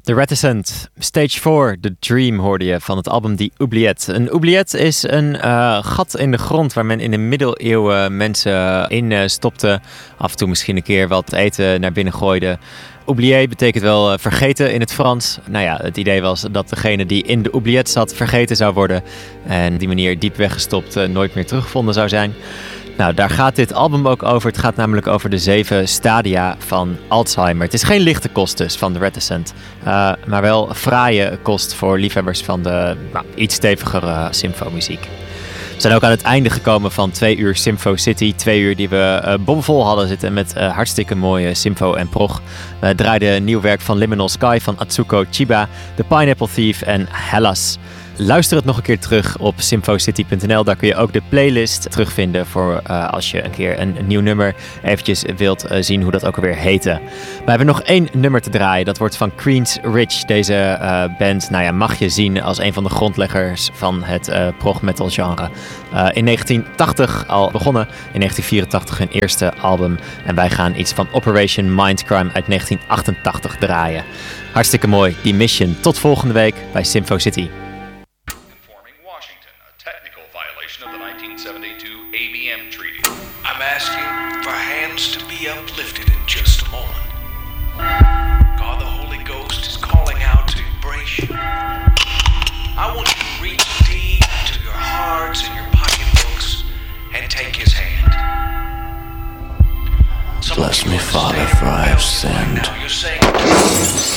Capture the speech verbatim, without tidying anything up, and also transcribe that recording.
The Reticent, Stage four, The Dream hoorde je van het album Die Oubliette. Een oubliette is een uh, gat in de grond waar men in de middeleeuwen mensen in uh, stopte. Af en toe misschien een keer wat eten naar binnen gooide. Oublié betekent wel uh, vergeten in het Frans. Nou ja, het idee was dat degene die in de oubliette zat vergeten zou worden. En op die manier diep weggestopt uh, nooit meer teruggevonden zou zijn. Nou, daar gaat dit album ook over. Het gaat namelijk over de zeven stadia van Alzheimer. Het is geen lichte kost dus van The Reticent. Uh, maar wel fraaie kost voor liefhebbers van de nou, iets stevigere symfomuziek. We zijn ook aan het einde gekomen van twee uur Symfo City. Twee uur die we uh, bomvol hadden zitten met uh, hartstikke mooie symfo en prog. We draaiden nieuw werk van Liminal Sky van Atsuko Chiba, The Pineapple Thief en Hellas. Luister het nog een keer terug op symfocity punt n l. Daar kun je ook de playlist terugvinden voor uh, als je een keer een, een nieuw nummer eventjes wilt uh, zien hoe dat ook alweer heette. We hebben nog één nummer te draaien. Dat wordt van Queen's Ridge. Deze uh, band nou ja, mag je zien als een van de grondleggers van het uh, prog metal genre. Uh, in negentien tachtig al begonnen. In negentien vierentachtig hun eerste album. En wij gaan iets van Operation Mindcrime uit negentien achtentachtig draaien. Hartstikke mooi, die Mission. Tot volgende week bij Symfo City. Of the nineteen seventy-two A B M Treaty. I'm asking for hands to be uplifted in just a moment. God, the Holy Ghost is calling out to embrace you. I want you to reach deep into your hearts and your pocketbooks and take His hand. Some Bless me, Father, for I have sinned. Now you're saying